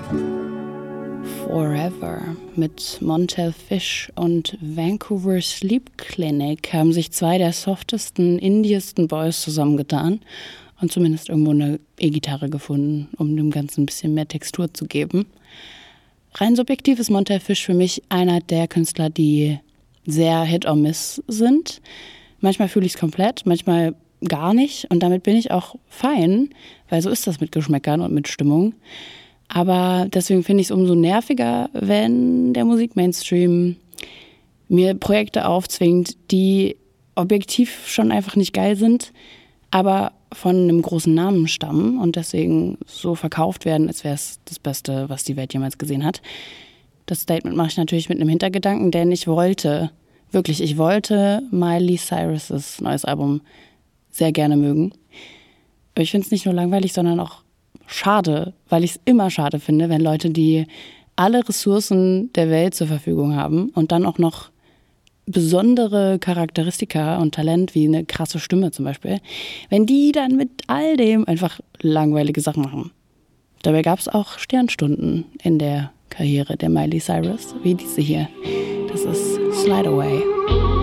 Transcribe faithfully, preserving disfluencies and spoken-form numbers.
Forever. Mit Montel Fish und Vancouver Sleep Clinic haben sich zwei der softesten, indiesten Boys zusammengetan und zumindest irgendwo eine E-Gitarre gefunden, um dem Ganzen ein bisschen mehr Textur zu geben. Rein subjektiv ist Montel Fish für mich einer der Künstler, die sehr Hit or Miss sind. Manchmal fühle ich es komplett, manchmal gar nicht und damit bin ich auch fein, weil so ist das mit Geschmäckern und mit Stimmung. Aber deswegen finde ich es umso nerviger, wenn der Musikmainstream mir Projekte aufzwingt, die objektiv schon einfach nicht geil sind, aber von einem großen Namen stammen und deswegen so verkauft werden, als wäre es das Beste, was die Welt jemals gesehen hat. Das Statement mache ich natürlich mit einem Hintergedanken, denn ich wollte, wirklich, ich wollte Miley Cyrus' neues Album sehr gerne mögen. Aber ich finde es nicht nur langweilig, sondern auch schade, weil ich es immer schade finde, wenn Leute, die alle Ressourcen der Welt zur Verfügung haben und dann auch noch besondere Charakteristika und Talent, wie eine krasse Stimme zum Beispiel, wenn die dann mit all dem einfach langweilige Sachen machen. Dabei gab es auch Sternstunden in der Karriere der Miley Cyrus, wie diese hier. Das ist Slide Away.